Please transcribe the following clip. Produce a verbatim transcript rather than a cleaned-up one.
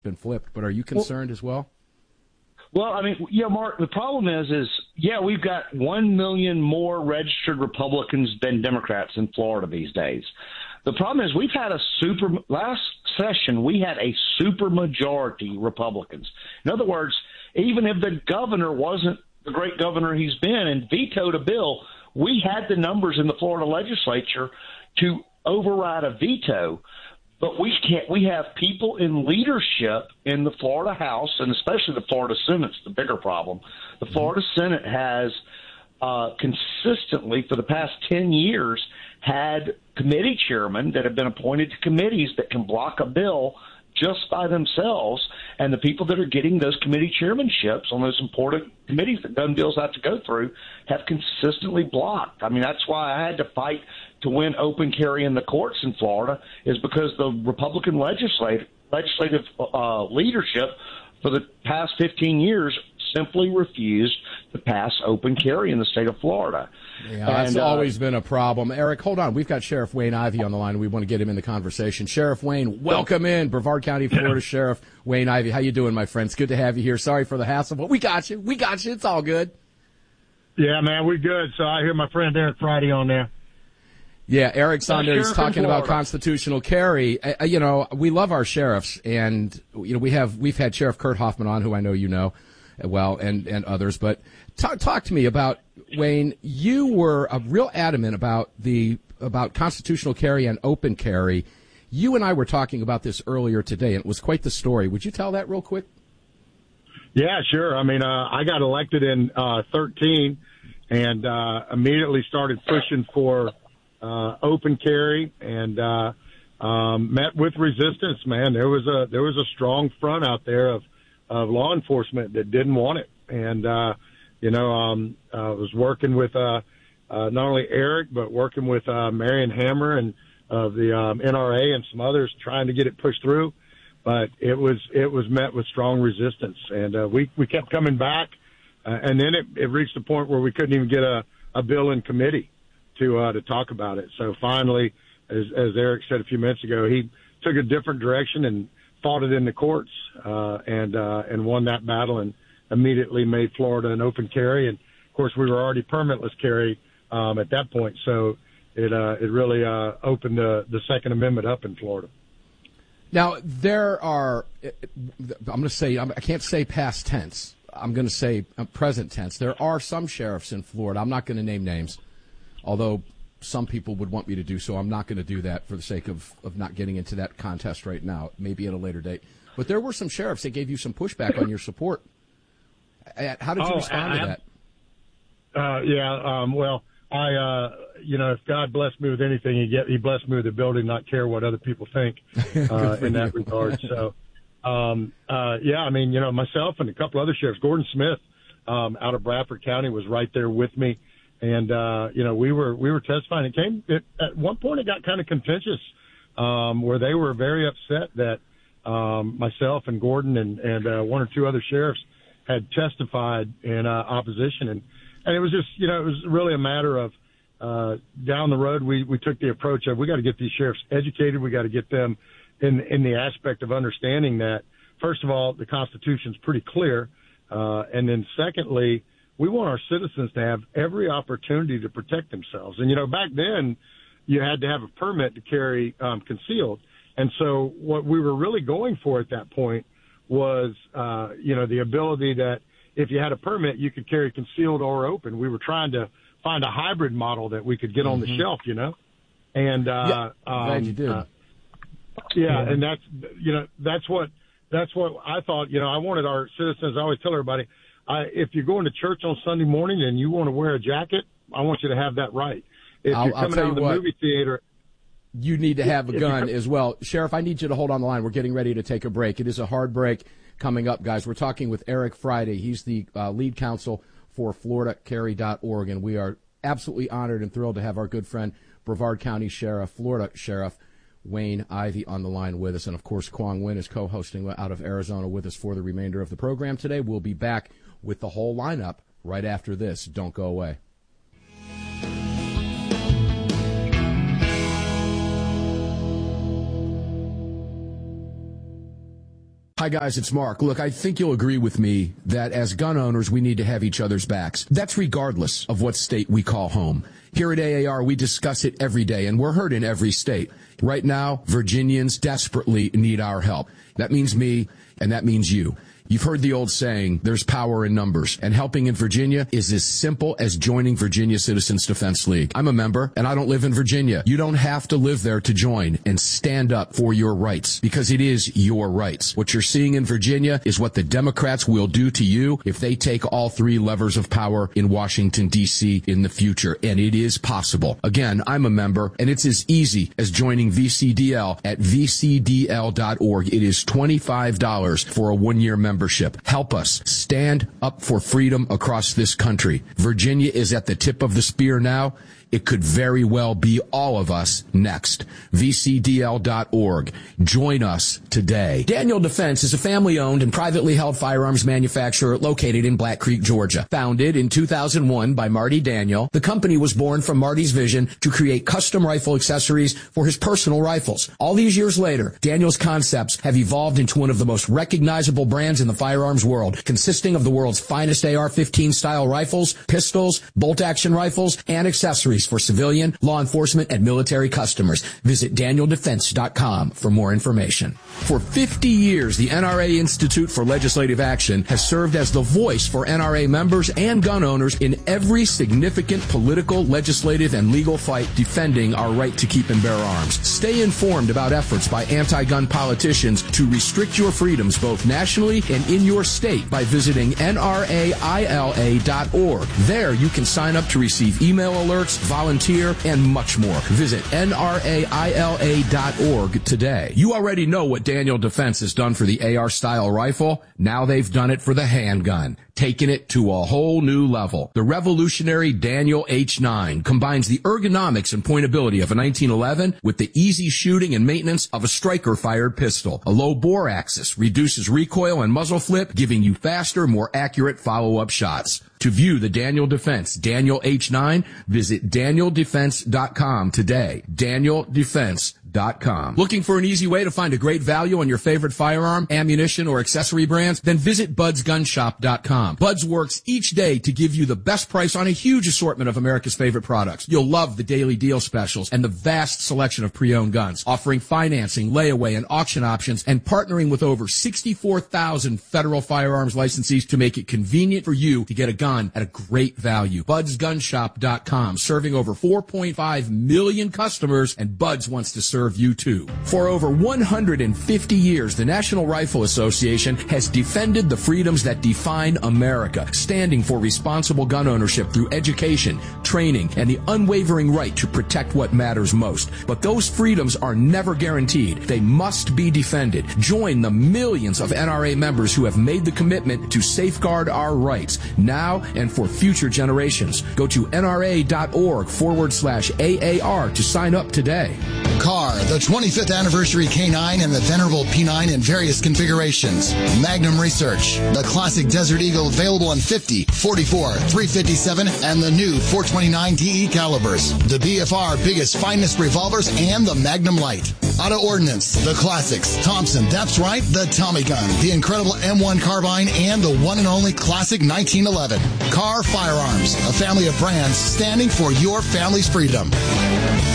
been flipped. But are you concerned well, as well? Well, I mean, yeah, Mark, the problem is, is, yeah, we've got one million more registered Republicans than Democrats in Florida these days. The problem is we've had a super, last session, we had a super majority Republicans. In other words, even if the governor wasn't the great governor he's been and vetoed a bill, we had the numbers in the Florida legislature to override a veto. But we can't. We have people in leadership in the Florida House, and especially the Florida Senate's the bigger problem. The Florida Senate has uh, consistently, for the past ten years, had committee chairmen that have been appointed to committees that can block a bill just by themselves, and the people that are getting those committee chairmanships on those important committees that gun bills have to go through have consistently blocked. I mean, that's why I had to fight to win open carry in the courts in Florida, is because the Republican legislative, legislative uh, leadership for the past fifteen years simply refused to pass open carry in the state of Florida. Yeah, that's and, uh, always been a problem. Eric, hold on. We've got Sheriff Wayne Ivey on the line. We want to get him in the conversation. Sheriff Wayne, welcome in. Brevard County, Florida Sheriff Wayne Ivey. How you doing, my friend? It's good to have you here. Sorry for the hassle, but we got you. We got you. It's all good. Yeah, man, we're good. So I hear my friend Eric Friday on there. Yeah, Eric's on there. He's talking about constitutional carry. Uh, you know, we love our sheriffs, and you know we have we've had Sheriff Kurt Hoffman on, who I know you know well, and and others. But talk talk to me about, Wayne. You were uh, real adamant about the about constitutional carry and open carry. You and I were talking about this earlier today, and it was quite the story. Would you tell that real quick? Yeah, sure. I mean, uh, I got elected in uh, thirteen, and uh, immediately started pushing for Uh, open carry, and uh, um, met with resistance. Man, there was a there was a strong front out there of of law enforcement that didn't want it, and uh, you know, um, I was working with uh, uh, not only Eric but working with uh, Marion Hammer and of the um, N R A and some others trying to get it pushed through, but it was it was met with strong resistance, and uh, we we kept coming back, uh, and then it, it reached a point where we couldn't even get a, a bill in committee to uh, to talk about it. So finally, as, as Eric said a few minutes ago, he took a different direction and fought it in the courts uh, and uh, and won that battle, and immediately made Florida an open carry. And of course, we were already permitless carry um, at that point, so it uh, it really uh, opened the the Second Amendment up in Florida. Now there are, I'm going to say, I can't say past tense. I'm going to say present tense. There are some sheriffs in Florida. I'm not going to name names, although some people would want me to do so. I'm not going to do that for the sake of, of not getting into that contest right now, maybe at a later date. But there were some sheriffs that gave you some pushback on your support. How did you oh, respond I, to that? Uh, yeah, um, well, I, uh, you know, if God blessed me with anything, he, get, he blessed me with the ability to not care what other people think uh, in that regard. So, um, uh, yeah, I mean, you know, myself and a couple other sheriffs, Gordon Smith um, out of Bradford County was right there with me. And, uh, you know, we were, we were testifying. It came, it, at one point it got kind of contentious, um, where they were very upset that, um, myself and Gordon and, and, uh, one or two other sheriffs had testified in, uh, opposition. And, and it was just, you know, it was really a matter of, uh, down the road, we, we took the approach of, we got to get these sheriffs educated. We got to get them in, in the aspect of understanding that, first of all, the Constitution's pretty clear. Uh, and then secondly, we want our citizens to have every opportunity to protect themselves. And, you know, back then you had to have a permit to carry um, concealed. And so what we were really going for at that point was, uh, you know, the ability that if you had a permit, you could carry concealed or open. We were trying to find a hybrid model that we could get mm-hmm. on the shelf, you know. And, uh, yeah, um, glad you did. Uh, yeah, yeah, and that's, you know, that's what, that's what I thought, you know, I wanted our citizens, I always tell everybody, I, if you're going to church on Sunday morning and you want to wear a jacket, I want you to have that right. If I'll, you're coming out of the what, movie theater, you need to have a gun as well. Sheriff, I need you to hold on the line. We're getting ready to take a break. It is a hard break coming up, guys. We're talking with Eric Friday. He's the uh, lead counsel for Florida Carry dot org, and we are absolutely honored and thrilled to have our good friend, Brevard County Sheriff, Florida Sheriff Wayne Ivey on the line with us. And, of course, Kwong Win is co-hosting out of Arizona with us for the remainder of the program today. We'll be back with the whole lineup right after this. Don't go away. Hi, guys, it's Mark. Look, I think you'll agree with me that as gun owners, we need to have each other's backs. That's regardless of what state we call home. Here at A A R, we discuss it every day, and we're heard in every state. Right now, Virginians desperately need our help. That means me, and that means you. You've heard the old saying, there's power in numbers, and helping in Virginia is as simple as joining Virginia Citizens Defense League. I'm a member, and I don't live in Virginia. You don't have to live there to join and stand up for your rights, because it is your rights. What you're seeing in Virginia is what the Democrats will do to you if they take all three levers of power in Washington, D C in the future, and it is possible. Again, I'm a member, and it's as easy as joining V C D L at v c d l dot org. It is twenty-five dollars for a one-year membership. Help us stand up for freedom across this country. Virginia is at the tip of the spear now. It could very well be all of us next. v c d l dot org. Join us today. Daniel Defense is a family-owned and privately held firearms manufacturer located in Black Creek, Georgia. Founded in two thousand one by Marty Daniel, the company was born from Marty's vision to create custom rifle accessories for his personal rifles. All these years later, Daniel's concepts have evolved into one of the most recognizable brands in the firearms world, consisting of the world's finest A R fifteen style rifles, pistols, bolt-action rifles, and accessories for civilian, law enforcement, and military customers. Visit daniel defense dot com for more information. For fifty years, the N R A Institute for Legislative Action has served as the voice for N R A members and gun owners in every significant political, legislative, and legal fight defending our right to keep and bear arms. Stay informed about efforts by anti-gun politicians to restrict your freedoms both nationally and in your state by visiting N R A I L A dot org. There you can sign up to receive email alerts, volunteer, and much more. Visit N R A I L A dot org today. You already know what Daniel Defense has done for the A R-style rifle. Now they've done it for the handgun, taking it to a whole new level. The revolutionary Daniel H nine combines the ergonomics and pointability of a nineteen eleven with the easy shooting and maintenance of a striker-fired pistol. A low bore axis reduces recoil and muzzle flip, giving you faster, more accurate follow-up shots. To view the Daniel Defense Daniel H nine, visit daniel defense dot com today. daniel defense dot com. Looking for an easy way to find a great value on your favorite firearm, ammunition, or accessory brands? Then visit buds gun shop dot com. Buds works each day to give you the best price on a huge assortment of America's favorite products. You'll love the daily deal specials and the vast selection of pre-owned guns, offering financing, layaway, and auction options, and partnering with over sixty-four thousand federal firearms licensees to make it convenient for you to get a gun at a great value. buds gun shop dot com, serving over four point five million customers, and Buds wants to serve you too. For over one hundred fifty years, the National Rifle Association has defended the freedoms that define America, standing for responsible gun ownership through education, training, and the unwavering right to protect what matters most. But those freedoms are never guaranteed. They must be defended. Join the millions of N R A members who have made the commitment to safeguard our rights now and for future generations. Go to N R A dot org forward slash A A R to sign up today. Car, the twenty-fifth anniversary K nine and the venerable P nine in various configurations. Magnum Research, the classic Desert Eagle available in fifty, forty-four, three fifty-seven, and the new four twenty-nine D E calibers. The B F R biggest, finest revolvers, and the Magnum Light. Auto Ordnance, the classics. Thompson, that's right, the Tommy gun, the incredible M one carbine, and the one and only classic nineteen eleven. Car Firearms, a family of brands standing for your family's freedom.